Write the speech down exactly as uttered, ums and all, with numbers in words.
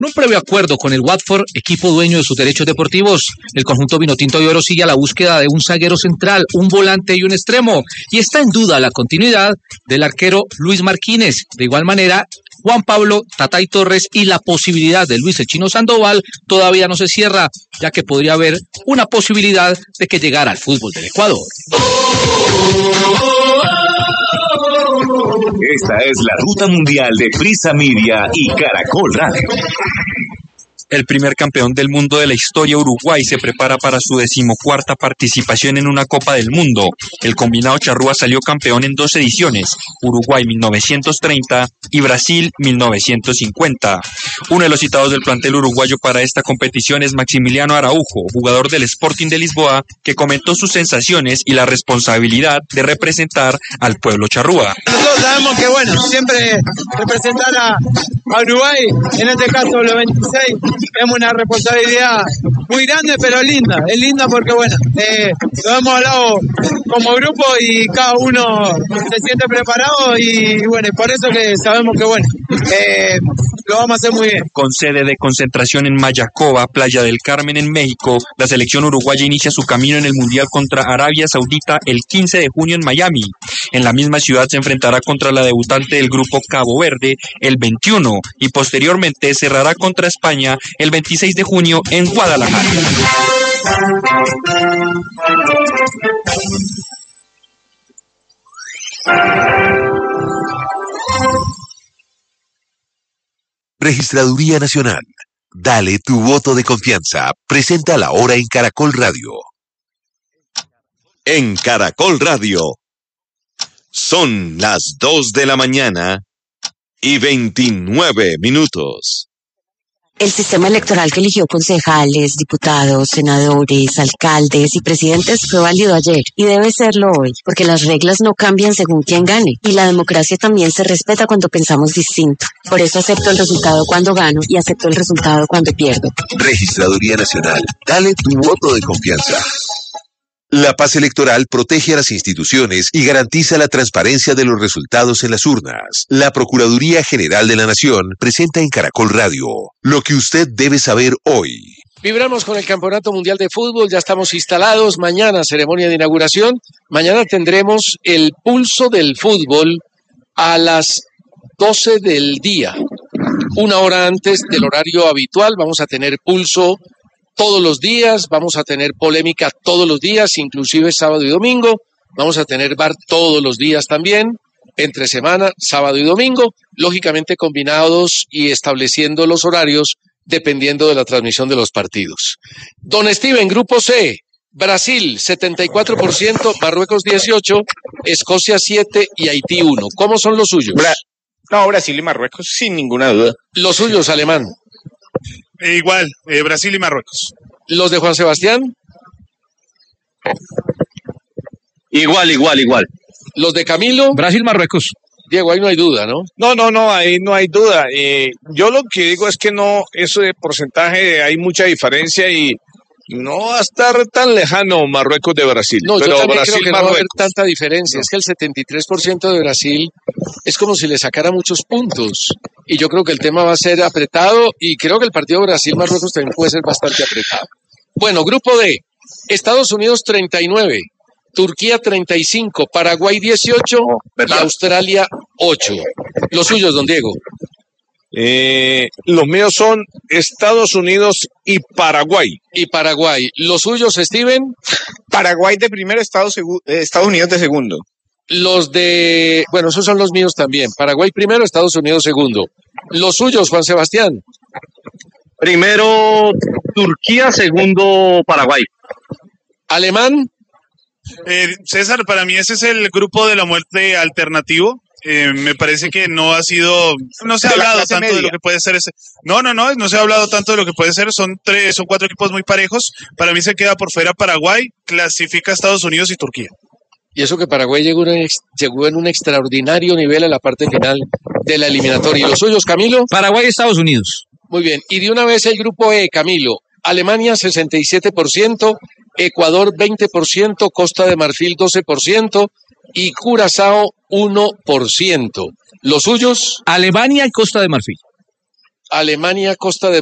En un previo acuerdo con el Watford, equipo dueño de sus derechos deportivos, el conjunto vinotinto de oro sigue a la búsqueda de un zaguero central, un volante y un extremo, y está en duda la continuidad del arquero Luis Martínez. De igual manera, Juan Pablo Tatay Torres y la posibilidad de Luis el Chino Sandoval todavía no se cierra, ya que podría haber una posibilidad de que llegara al fútbol del Ecuador. Esta es la ruta mundial de Prisa Media y Caracol Radio. El primer campeón del mundo de la historia, Uruguay, se prepara para su decimocuarta participación en una Copa del Mundo. El combinado charrúa salió campeón en dos ediciones, Uruguay mil novecientos treinta y Brasil mil novecientos cincuenta. Uno de los citados del plantel uruguayo para esta competición es Maximiliano Araujo, jugador del Sporting de Lisboa, que comentó sus sensaciones y la responsabilidad de representar al pueblo charrúa. Nosotros sabemos que, bueno, siempre representar a, a Uruguay, en este caso los veintiséis, es una responsabilidad muy grande, pero linda. Es linda porque, bueno, eh, lo hemos hablado como grupo y cada uno se siente preparado y, bueno, por eso que sabemos que, bueno, eh, lo vamos a hacer muy bien. Con sede de concentración en Mayacoba, Playa del Carmen, en México, la selección uruguaya inicia su camino en el Mundial contra Arabia Saudita el quince de junio en Miami. En la misma ciudad se enfrentará contra la debutante del grupo Cabo Verde el veintiuno y posteriormente cerrará contra España el veintiséis de junio en Guadalajara. Registraduría Nacional. Dale tu voto de confianza. Presenta la hora en Caracol Radio. En Caracol Radio. Son las dos de la mañana y veintinueve minutos. El sistema electoral que eligió concejales, diputados, senadores, alcaldes y presidentes fue válido ayer y debe serlo hoy, porque las reglas no cambian según quién gane y la democracia también se respeta cuando pensamos distinto. Por eso acepto el resultado cuando gano y acepto el resultado cuando pierdo. Registraduría Nacional. Dale tu voto de confianza. La paz electoral protege a las instituciones y garantiza la transparencia de los resultados en las urnas. La Procuraduría General de la Nación presenta en Caracol Radio lo que usted debe saber hoy. Vibramos con el Campeonato Mundial de Fútbol, ya estamos instalados. Mañana, ceremonia de inauguración. Mañana tendremos el pulso del fútbol a las doce del día. Una hora antes del horario habitual vamos a tener pulso todos los días, vamos a tener polémica todos los días, inclusive sábado y domingo. Vamos a tener bar todos los días también, entre semana, sábado y domingo, lógicamente combinados y estableciendo los horarios dependiendo de la transmisión de los partidos. Don Steven, Grupo C, Brasil setenta y cuatro por ciento, Marruecos dieciocho por ciento, Escocia siete por ciento y Haití uno por ciento. ¿Cómo son los suyos? Bra- no, Brasil y Marruecos, sin ninguna duda. Los suyos, Alemán. Eh, igual, eh, Brasil y Marruecos. ¿Los de Juan Sebastián? Igual, igual, igual. ¿Los de Camilo? Brasil, Marruecos. Diego, ahí no hay duda, ¿no? No, no, no, ahí no hay duda. Eh, yo lo que digo es que no, eso de porcentaje hay mucha diferencia y no va a estar tan lejano Marruecos de Brasil. No, pero yo también Brasil, creo que no va a haber Marruecos. tanta diferencia. No. Es que el setenta y tres por ciento de Brasil es como si le sacara muchos puntos. Y yo creo que el tema va a ser apretado y creo que el partido Brasil-Marruecos también puede ser bastante apretado. Bueno, Grupo D, Estados Unidos treinta y nueve, Turquía treinta y cinco, Paraguay dieciocho y Australia ocho. Los suyos, don Diego. Eh, los míos son Estados Unidos y Paraguay. Y Paraguay. ¿Los suyos, Steven? Paraguay de primero, Estados, segu- eh, Estados Unidos de segundo. Los de... Bueno, esos son los míos también. Paraguay primero, Estados Unidos segundo. Los suyos, Juan Sebastián. Primero Turquía, segundo Paraguay. Alemán. Eh, César, para mí ese es el grupo de la muerte alternativo. Eh, me parece que no ha sido, no se ha De la hablado clase tanto de media. lo que puede ser ese. No, no, no, no se ha hablado tanto de lo que puede ser. Son tres, son cuatro equipos muy parejos. Para mí se queda por fuera Paraguay, clasifica Estados Unidos y Turquía. Y eso que Paraguay llegó, en un ex- llegó en un extraordinario nivel a la parte final de la eliminatoria. ¿Y los suyos, Camilo? Paraguay, Estados Unidos. Muy bien. Y de una vez el grupo E, Camilo. Alemania sesenta y siete por ciento, Ecuador veinte por ciento, Costa de Marfil doce por ciento y Curazao uno por ciento. ¿Los suyos? Alemania y Costa de Marfil. Alemania, Costa de